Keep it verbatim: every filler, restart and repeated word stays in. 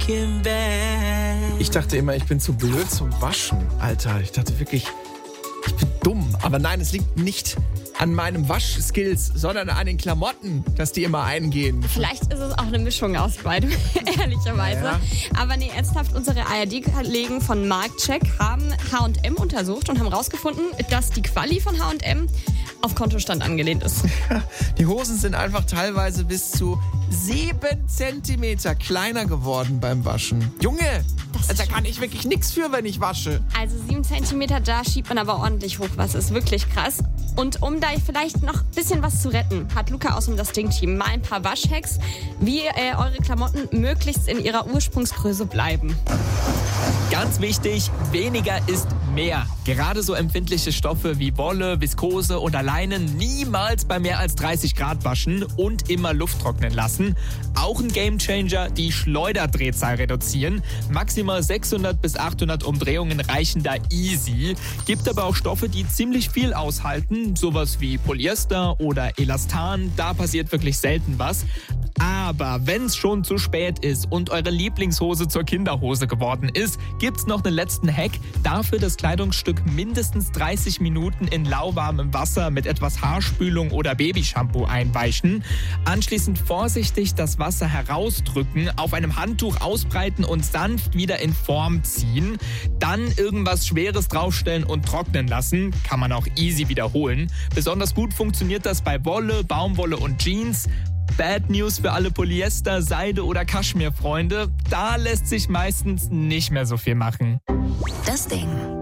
looking back. Ich dachte immer, ich bin zu blöd zum Waschen. Alter, ich dachte wirklich, ich bin dumm. Aber nein, es liegt nicht an meinem Waschskills, sondern an den Klamotten, dass die immer eingehen. Vielleicht ist es auch eine Mischung aus beidem, ehrlicherweise. Ja. Aber nee, ernsthaft, unsere A R D-Kollegen von Marktcheck haben H und M untersucht und haben rausgefunden, dass die Quali von H und M auf Kontostand angelehnt ist. Die Hosen sind einfach teilweise bis zu sieben Zentimeter kleiner geworden beim Waschen. Junge, Das ist da kann ich wirklich nichts für, wenn ich wasche. Also sieben Zentimeter, da schiebt man aber ordentlich hoch was. Ist wirklich krass. Und um da vielleicht noch ein bisschen was zu retten, hat Luca aus dem Das Ding-Team mal ein paar Waschhacks, wie äh, eure Klamotten möglichst in ihrer Ursprungsgröße bleiben. Ganz wichtig, weniger ist mehr. Gerade so empfindliche Stoffe wie Wolle, Viskose oder Leinen niemals bei mehr als dreißig Grad waschen und immer Luft trocknen lassen. Auch ein Gamechanger, die Schleuderdrehzahl reduzieren. Maximal sechshundert bis achthundert Umdrehungen reichen da easy. Gibt aber auch Stoffe, die ziemlich viel aushalten. Sowas wie Polyester oder Elastan. Da passiert wirklich selten was. Aber wenn es schon zu spät ist und eure Lieblingshose zur Kinderhose geworden ist, gibt's noch einen letzten Hack. Dafür das Kleidungsstück mindestens dreißig Minuten in lauwarmem Wasser mit etwas Haarspülung oder Babyshampoo einweichen. Anschließend vorsichtig das Wasser herausdrücken, auf einem Handtuch ausbreiten und sanft wieder in Form ziehen. Dann irgendwas Schweres draufstellen und trocknen lassen. Kann man auch easy wiederholen. Besonders gut funktioniert das bei Wolle, Baumwolle und Jeans. Bad News für alle Polyester-, Seide- oder Kaschmir-Freunde. Da lässt sich meistens nicht mehr so viel machen. Das Ding.